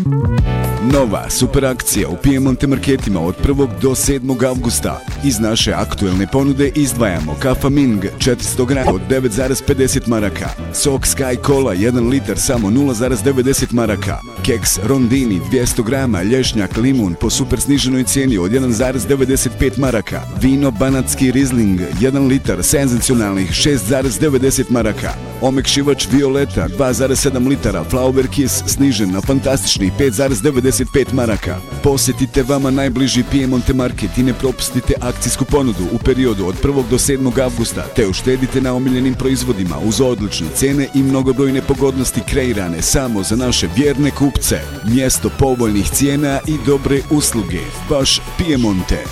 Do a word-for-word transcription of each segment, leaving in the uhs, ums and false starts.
Nova super akcija u Piemonte marketima od prvog do sedmog avgusta. Iz naše aktuelne ponude izdvajamo kafa Ming četiristo grama od devet zarez pedeset maraka, sok Sky Cola jedan litar samo nula zarez devedeset maraka, keks Rondini dvjesto grama lješnjak limun po super sniženoj cijeni od jedan zarez devedeset pet maraka, vino Banatski Riesling jedan litar senzacionalnih šest zarez devedeset maraka, omekšivač Violeta dva zarez sedam litara Flower Kiss snižen na fantastičnih pet zarez devedeset pet maraka. Posjetite vama najbliži Piemonte market i ne propustite akcijsku ponudu u periodu od prvog do sedmog avgusta, te uštedite na omiljenim proizvodima uz odlične cene i mnogobrojne pogodnosti kreirane samo za naše vjerne kupce. Mjesto povoljnih cijena i dobre usluge. Baš Piemonte.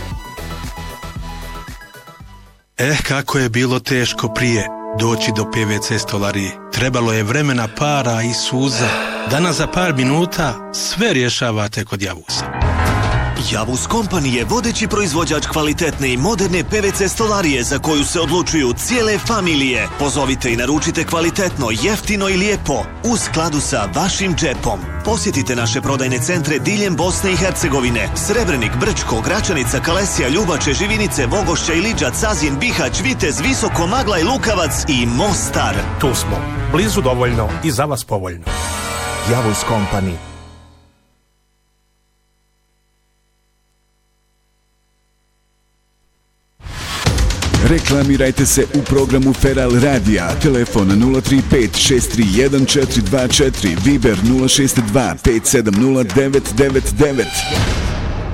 Eh, kako je bilo teško prije doći do P V C stolarije. Trebalo je vremena, para i suza. Danas za par minuta sve rješavate kod Javusa. Javus Company je vodeći proizvođač kvalitetne i moderne P V C stolarije za koju se odlučuju cijele familije. Pozovite i naručite kvalitetno, jeftino i lijepo u skladu sa vašim džepom. Posjetite naše prodajne centre diljem Bosne i Hercegovine: Srebrenik, Brčko, Gračanica, Kalesija, Ljubače, Živinice, Vogošća, Iliđa, Cazin, Bihać, Vitez, Visoko, Magla i Lukavac i Mostar. Tu smo, blizu dovoljno i za vas povoljno. Javus Company. Reklamirajte se u programu Feral Radija. Telefon nula tri pet šest tri jedan četiri dva četiri, Viber nula šest dva pet sedam nula devet devet devet.